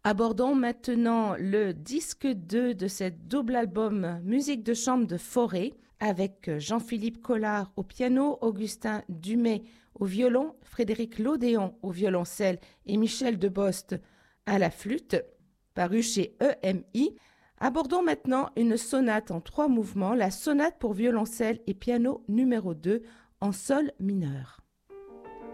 Abordons maintenant le disque 2 de cet double album Musique de chambre de Fauré avec Jean-Philippe Collard au piano, Augustin Dumay au violon, Frédéric Lodéon au violoncelle et Michel Debost à la flûte, paru chez EMI. Abordons maintenant une sonate en 3 mouvements, la sonate pour violoncelle et piano numéro 2 en sol mineur.